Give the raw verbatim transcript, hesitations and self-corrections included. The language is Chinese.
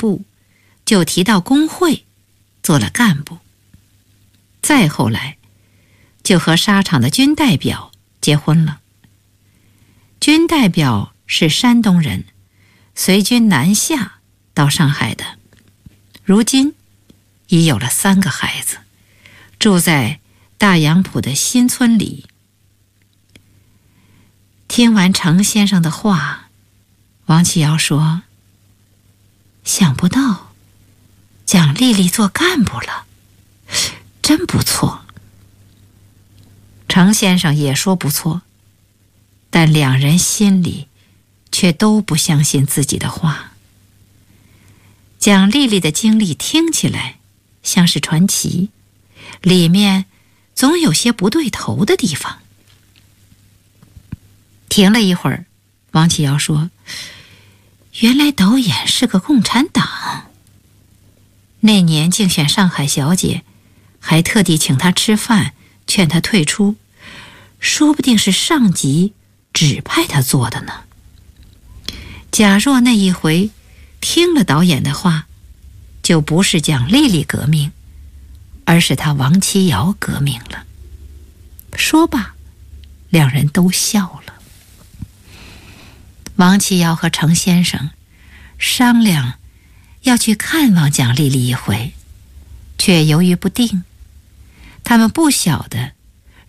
部，就提到工会，做了干部。再后来，就和沙场的军代表结婚了。军代表是山东人，随军南下到上海的，如今已有了三个孩子，住在大杨浦的新村里。听完程先生的话，王启尧说：“想不到蒋丽丽做干部了，真不错。”程先生也说不错，但两人心里却都不相信自己的话。蒋丽丽的经历听起来像是传奇，里面总有些不对头的地方。停了一会儿，王启尧说：“原来导演是个共产党。那年竞选上海小姐，还特地请她吃饭，劝她退出，说不定是上级指派她做的呢。假若那一回听了导演的话，就不是蒋丽丽革命，而是他王启尧革命了。”说罢，两人都笑了。王启尧和程先生商量要去看望蒋丽丽一回，却犹豫不定。他们不晓得